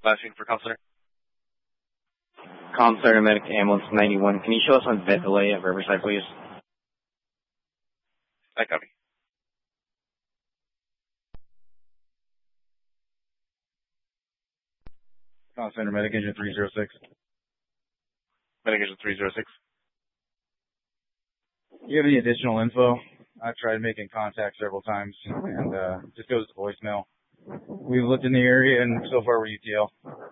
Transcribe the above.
Last name for Comm Center. Comm Center Medic Ambulance 91. Can you show us on vet delay at Riverside, please? I copy. Comm Center Medic Engine 306. Medic Engine 306. Do you have any additional info? I've tried making contact several times, and just goes to voicemail. We've looked in the area, and so far we're UTL.